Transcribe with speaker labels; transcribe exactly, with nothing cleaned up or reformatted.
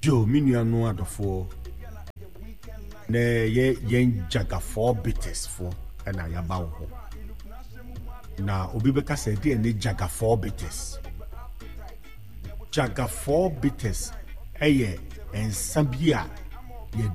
Speaker 1: Joe Miniano adofo na ye yen Jagger bitters for and I about ho. Na obi beka say dey na Jagger bitters. Jagger bitters eye ensabia